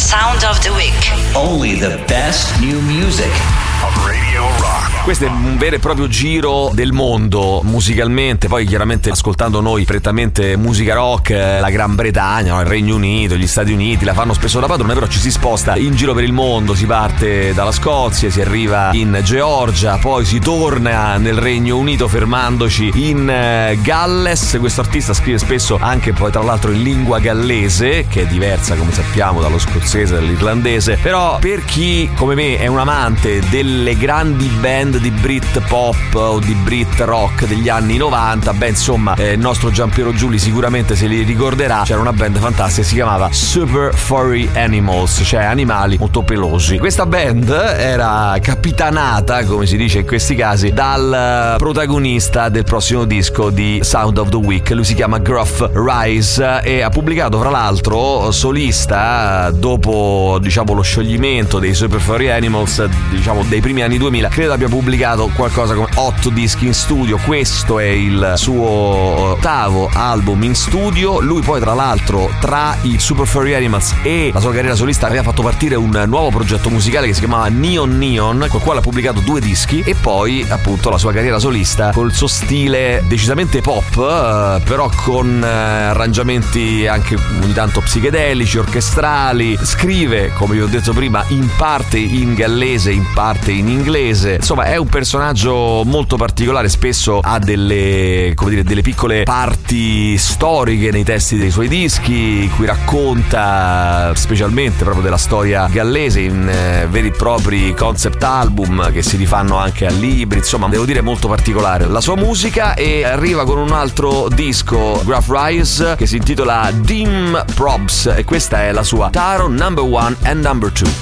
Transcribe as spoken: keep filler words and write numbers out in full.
Sound of the Week. Only the best new music of Radio Rock. Questo è un vero e proprio giro del mondo musicalmente, poi chiaramente ascoltando noi prettamente musica rock, la Gran Bretagna, no? Il Regno Unito, gli Stati Uniti la fanno spesso da padrone, però ci si sposta in giro per il mondo, si parte dalla Scozia, si arriva in Georgia, poi si torna nel Regno Unito fermandoci in Galles. Questo artista scrive spesso anche poi tra l'altro in lingua gallese, che è diversa come sappiamo dallo scozzese, dall'irlandese, però per chi come me è un amante delle grandi band di Brit pop o di Brit rock degli anni novanta, beh insomma eh, il nostro Giampiero Giuli sicuramente se li ricorderà. C'era una band fantastica, si chiamava Super Furry Animals, cioè animali molto pelosi. Questa band era capitanata, come si dice in questi casi, dal protagonista del prossimo disco di Sound of the Week. Lui si chiama Gruff Rhys e ha pubblicato fra l'altro solista dopo diciamo lo scioglimento dei Super Furry Animals, diciamo dei primi anni duemila. Credo abbia pubblicato qualcosa come otto dischi in studio. Questo è il suo ottavo album in studio. Lui poi tra l'altro tra i Super Furry Animals e la sua carriera solista aveva fatto partire un nuovo progetto musicale che si chiamava Neon Neon, col quale ha pubblicato due dischi, e poi appunto la sua carriera solista col suo stile decisamente pop, eh, però con eh, arrangiamenti anche ogni tanto psichedelici, orchestrali. Scrive, come vi ho detto prima, in parte in gallese, in parte in inglese. Insomma è un personaggio molto particolare, spesso ha delle, come dire, delle piccole parti storiche nei testi dei suoi dischi, in cui racconta specialmente proprio della storia gallese in eh, veri e propri concept album che si rifanno anche a libri. Insomma devo dire molto particolare la sua musica, e arriva con un altro disco, Gruff Rhys, che si intitola Dim Probs, e questa è la sua Taro number one and number two.